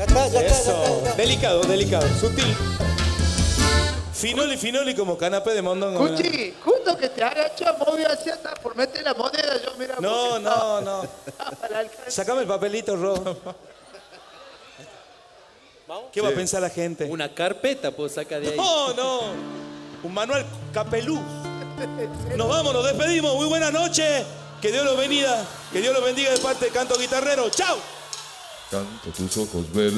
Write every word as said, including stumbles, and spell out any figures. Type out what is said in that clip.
Ya está, ya está, Eso. ya está, ya está. Delicado, delicado, sutil. Finoli, finoli como canapé de mondongo. Cuchi, justo que te agachas, moví hacia atrás por meter la moneda, yo mira. No, porque no, estaba- no. estaba al alcance. Sacame el papelito, Ro. ¿Qué va a pensar la gente? Una carpeta puedo sacar de ahí. No, no. Un manual capelú. Nos vamos, nos despedimos. Muy buenas noches. Que Dios los bendiga. Que Dios los bendiga de parte de Canto Guitarrero. ¡Chao! Canto tus ojos verdes.